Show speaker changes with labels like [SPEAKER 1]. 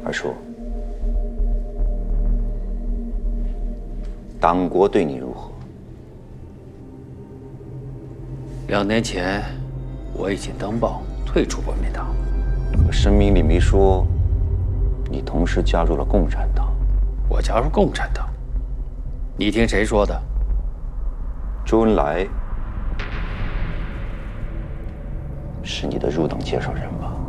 [SPEAKER 1] 二叔，党国对你如何
[SPEAKER 2] 2年前，我已经登报退出国民党。
[SPEAKER 1] 可声明里没说你同时加入了共产党。
[SPEAKER 2] 我加入共产党，你听谁说的？
[SPEAKER 1] 周恩来是你的入党介绍人吧？